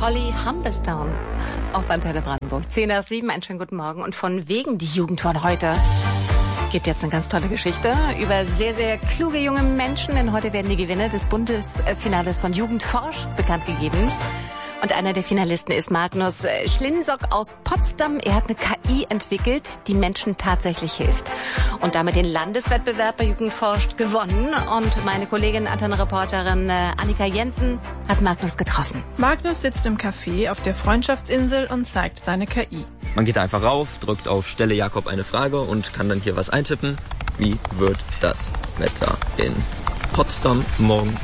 Holly Humberstone auf Antenne Brandenburg. 6:10, einen schönen guten Morgen. Und von wegen die Jugend von heute gibt jetzt eine ganz tolle Geschichte über sehr, sehr kluge junge Menschen. Denn heute werden die Gewinner des Bundesfinales von Jugend forscht bekannt gegeben. Und einer der Finalisten ist Magnus Schlinsock aus Potsdam. Er hat eine KI entwickelt, die Menschen tatsächlich hilft. Und damit den Landeswettbewerb bei Jugend forscht gewonnen. Und meine Kollegin, Antenne-Reporterin Annika Jensen, hat Magnus getroffen. Magnus sitzt im Café auf der Freundschaftsinsel und zeigt seine KI. Man geht da einfach rauf, drückt auf Stelle Jakob eine Frage und kann dann hier was eintippen. Wie wird das Wetter in Potsdam morgen?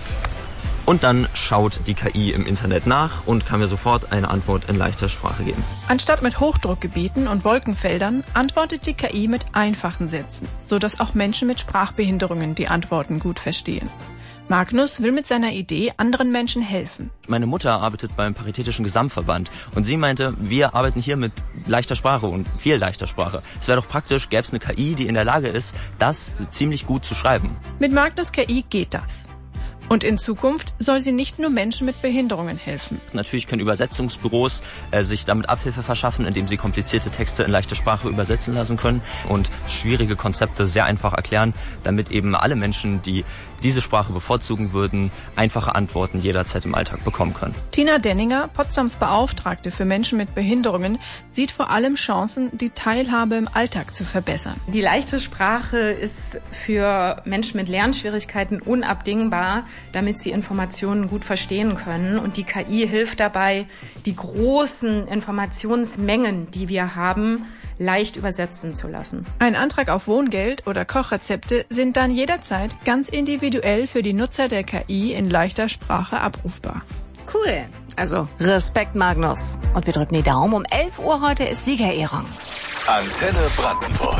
Und dann schaut die KI im Internet nach und kann mir sofort eine Antwort in leichter Sprache geben. Anstatt mit Hochdruckgebieten und Wolkenfeldern antwortet die KI mit einfachen Sätzen, sodass auch Menschen mit Sprachbehinderungen die Antworten gut verstehen. Magnus will mit seiner Idee anderen Menschen helfen. Meine Mutter arbeitet beim Paritätischen Gesamtverband und sie meinte, wir arbeiten hier mit leichter Sprache und viel leichter Sprache. Es wäre doch praktisch, gäbe es eine KI, die in der Lage ist, das ziemlich gut zu schreiben. Mit Magnus KI geht das. Und in Zukunft soll sie nicht nur Menschen mit Behinderungen helfen. Natürlich können Übersetzungsbüros sich damit Abhilfe verschaffen, indem sie komplizierte Texte in leichter Sprache übersetzen lassen können und schwierige Konzepte sehr einfach erklären, damit eben alle Menschen, die diese Sprache bevorzugen würden, einfache Antworten jederzeit im Alltag bekommen können. Tina Denninger, Potsdams Beauftragte für Menschen mit Behinderungen, sieht vor allem Chancen, die Teilhabe im Alltag zu verbessern. Die leichte Sprache ist für Menschen mit Lernschwierigkeiten unabdingbar, damit sie Informationen gut verstehen können. Und die KI hilft dabei, die großen Informationsmengen, die wir haben, leicht übersetzen zu lassen. Ein Antrag auf Wohngeld oder Kochrezepte sind dann jederzeit ganz individuell für die Nutzer der KI in leichter Sprache abrufbar. Cool. Also Respekt, Magnus. Und wir drücken die Daumen. Um 11 Uhr heute ist Siegerehrung. Antenne Brandenburg.